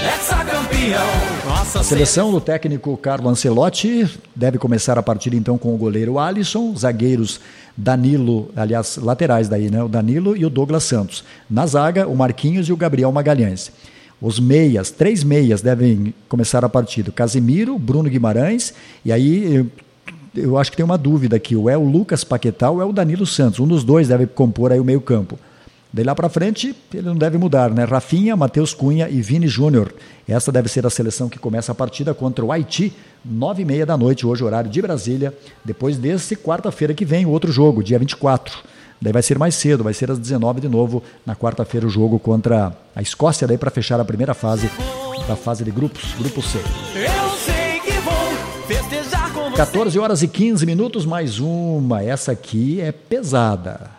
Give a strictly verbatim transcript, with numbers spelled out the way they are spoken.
A seleção do técnico Carlo Ancelotti deve começar a partida então com o goleiro Alisson, zagueiros Danilo, aliás, laterais daí, né? O Danilo e o Douglas Santos. Na zaga, o Marquinhos e o Gabriel Magalhães. Os meias, três meias devem começar a partida. Casimiro, Bruno Guimarães, e aí eu, eu acho que tem uma dúvida aqui, ou é o Lucas Paquetá ou é o Danilo Santos. Um dos dois deve compor aí o meio campo. Daí lá para frente, ele não deve mudar, né? Rafinha, Matheus Cunha e Vini Júnior. Essa deve ser a seleção que começa a partida contra o Haiti, nove e meia da noite, hoje horário de Brasília. Depois desse, quarta-feira que vem, o outro jogo, dia vinte e quatro. Daí vai ser mais cedo, vai ser às dezenove de novo, na quarta-feira o jogo contra a Escócia, daí para fechar a primeira fase, da fase de grupos, grupo C. quatorze horas e quinze minutos, mais uma. Essa aqui é pesada.